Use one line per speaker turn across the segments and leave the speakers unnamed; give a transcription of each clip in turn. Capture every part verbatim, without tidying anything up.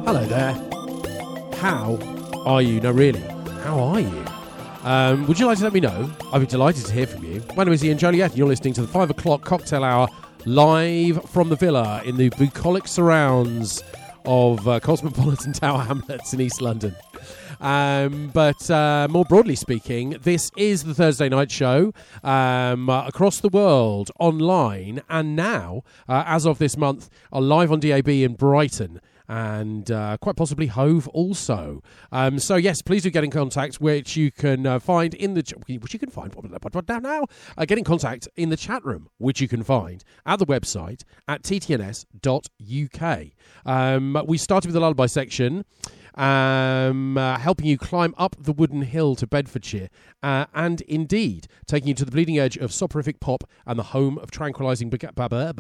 Hello there. How are you? No, really, how are you? Um, would you like to let me know? I'd be delighted to hear from you. My name is Ian Joliet, and you're listening to the five o'clock cocktail hour live from the villa in the bucolic surrounds of uh, Cosmopolitan Tower Hamlets in East London. Um, but uh, more broadly speaking, this is the Thursday night show um, uh, across the world, online, and now, uh, as of this month, are live on D A B in Brighton. And uh, quite possibly Hove also. Um, so yes, please do get in contact, which you can uh, find in the ch- which you can find what, what, what now now uh, get in contact in the chat room, which you can find at the website at t t n s dot u k. Um, we started with the lullaby section. Um, uh, helping you climb up the wooden hill to Bedfordshire, uh, and indeed taking you to the bleeding edge of soporific pop and the home of tranquilizing bag-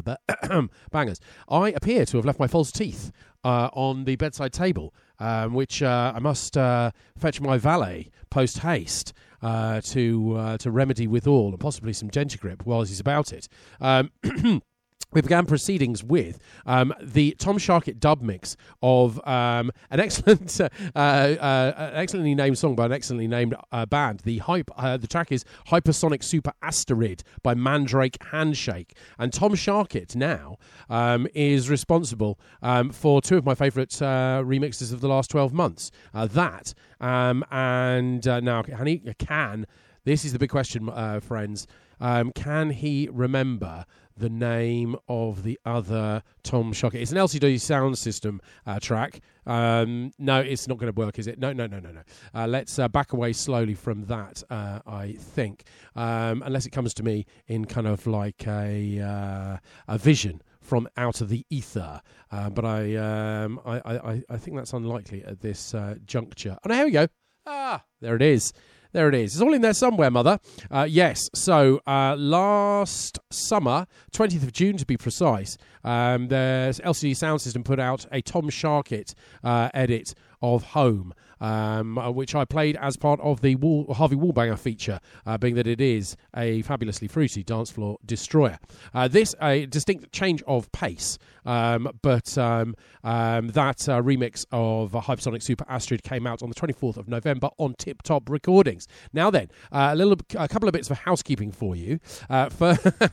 bangers. I appear to have left my false teeth uh, on the bedside table, um, which uh, I must uh, fetch my valet post haste uh, to uh, to remedy withal, and possibly some ginger grip while he's about it. Um, We began proceedings with um, the Tom Sharkett dub mix of um, an excellent, uh, uh, uh, excellently named song by an excellently named uh, band. The hype, uh, the track is Hypersonic Super Asteroid by Mandrake Handshake. And Tom Sharkett now um, is responsible um, for two of my favourite uh, remixes of the last twelve months. Uh, that um, and uh, now can he, can, this is the big question, uh, friends, um, can he remember the name of the other Tom Sharkett? It's an L C D sound system uh, track. Um, no, it's not going to work, is it? No, no, no, no, no. Uh, let's uh, back away slowly from that, uh, I think. Um, unless it comes to me in kind of like a uh, a vision from out of the ether. Uh, but I, um, I, I, I think that's unlikely at this uh, juncture. Oh, no, here we go. Ah, there it is. There it is. It's all in there somewhere, Mother. Uh, yes, so uh, last summer, twentieth of June to be precise, um, the L C D Sound System put out a Tom Sharkett uh, edit of Home, um, which I played as part of the Wall, Harvey Wallbanger feature, uh, being that it is a fabulously fruity dance floor destroyer. Uh, this, a distinct change of pace, um, but um, um, that uh, remix of uh, Hypersonic Super Asteroid came out on the twenty-fourth of November on Tip Top Recordings. Now then, uh, a little, a couple of bits of housekeeping for you, uh, for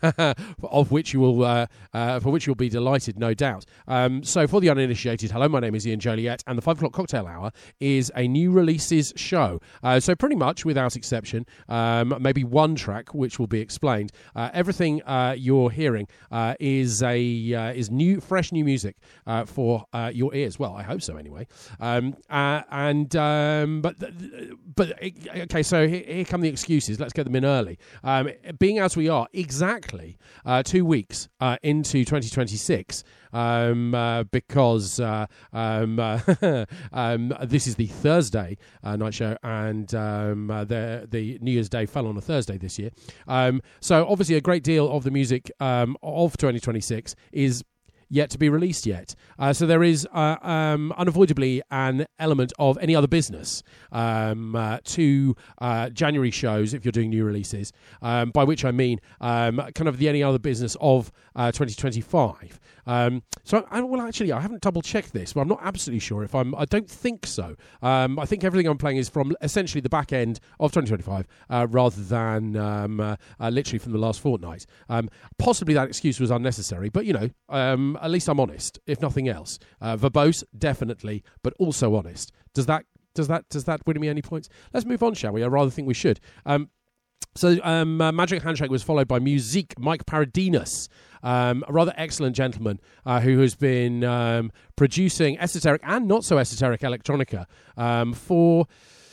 of which you will, uh, uh, for which you'll be delighted, no doubt. Um, so, for the uninitiated, hello, my name is Ian Joliet, and the five o'clock cocktail hour is a new releases show. Uh, so, pretty much, without exception, um, maybe one track which will be explained. Uh, everything uh, you're hearing uh, is a uh, is new, fresh new music uh, for uh, your ears. Well, I hope so, anyway. Um, uh, and um, but but okay, so here, here come the excuses. Let's get them in early. Um, being as we are exactly uh, two weeks uh, into twenty twenty-six, um, uh, because uh, um, uh, um, this is the Thursday uh, night show, and um, uh, the the New Year's Day fell on a Thursday this year. Um, so obviously, a great deal of the music um, of twenty twenty-six is yet to be released yet. Uh, so there is uh, um, unavoidably an element of any other business um, uh, to uh, January shows if you're doing new releases, um, by which I mean um, kind of the any other business of uh, twenty twenty-five. Um, so, I, well, actually, I haven't double-checked this, but I'm not absolutely sure if I'm... I don't think so. Um, I think everything I'm playing is from essentially the back end of twenty twenty-five, uh, rather than um, uh, uh, literally from the last fortnight. Um, possibly that excuse was unnecessary, but, you know, um, at least I'm honest, if nothing else. Uh, verbose, definitely, but also honest. Does that does that does that win me any points? Let's move on, shall we? I rather think we should. Um, so um, uh, Magic Handshake was followed by Musique, Mike Paradinas, um, a rather excellent gentleman uh, who has been um, producing esoteric and not so esoteric electronica um, for...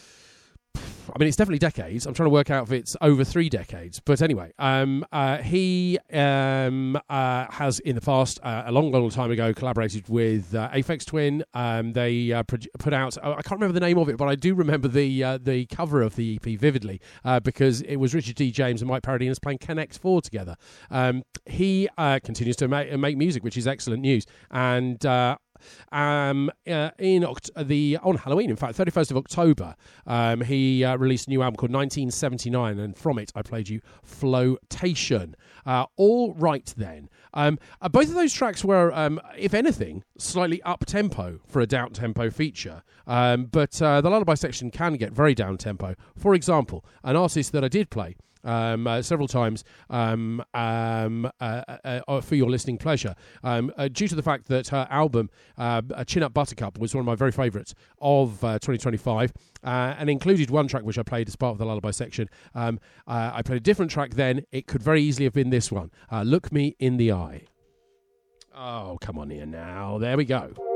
I mean, it's definitely decades. I'm trying to work out if it's over three decades. But anyway, um, uh, he um, uh, has in the past, uh, a long, long time ago, collaborated with uh, Aphex Twin. Um, they uh, pro- put out, oh, I can't remember the name of it, but I do remember the uh, the cover of the E P vividly uh, because it was Richard D. James and Mike Paradinas playing Connect four together. Um, he uh, continues to make, make music, which is excellent news. And... Uh, um, uh, in Oct- the on Halloween, in fact, thirty-first of October, um, he uh, released a new album called nineteen seventy-nine, and from it I played you Flotation. Uh, all right then. Um, uh, both of those tracks were, um, if anything, slightly up-tempo for a down-tempo feature. Um, but uh, the lullaby section can get very down-tempo. For example, an artist that I did play um, uh, several times um, um, uh, uh, uh, for your listening pleasure, um, uh, due to the fact that her album, uh, Chin Up Buttercup, was one of my very favourites of uh, twenty twenty-five, uh, and included one track which I played as part of the lullaby section. Um, uh, I played a different track then. It could very easily have been this one, uh, Look Me in the Eye. Oh, come on here now. There we go.